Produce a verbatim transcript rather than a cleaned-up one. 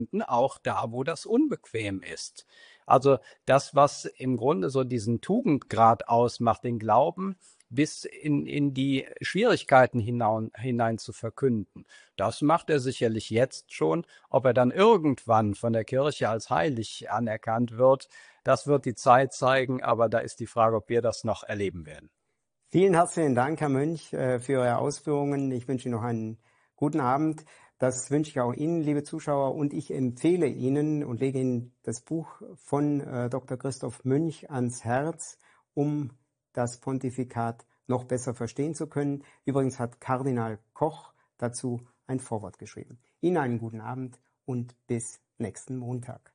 auch da, wo das unbequem ist. Also das, was im Grunde so diesen Tugendgrad ausmacht, den Glauben bis in, in die Schwierigkeiten hinein, hinein zu verkünden, das macht er sicherlich jetzt schon. Ob er dann irgendwann von der Kirche als heilig anerkannt wird, das wird die Zeit zeigen, aber da ist die Frage, ob wir das noch erleben werden. Vielen herzlichen Dank, Herr Mönch, äh, für Ihre Ausführungen. Ich wünsche Ihnen noch einen guten Abend. Das wünsche ich auch Ihnen, liebe Zuschauer. Und ich empfehle Ihnen und lege Ihnen das Buch von äh, Doktor Christoph Mönch ans Herz, um das Pontifikat noch besser verstehen zu können. Übrigens hat Kardinal Koch dazu ein Vorwort geschrieben. Ihnen einen guten Abend und bis nächsten Montag.